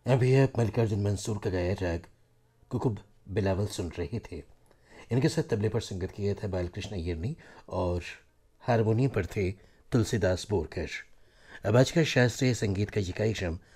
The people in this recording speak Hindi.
अभी आप मल्लिकार्जुन मंसूर का गाया राग कुकुब बिलावल सुन रहे थे। इनके साथ तबले पर संगत किया था बालकृष्ण अय्यर ने और हारमोनियम पर थे तुलसीदास बोरकर। अब आज का शास्त्रीय संगीत का ये कार्यक्रम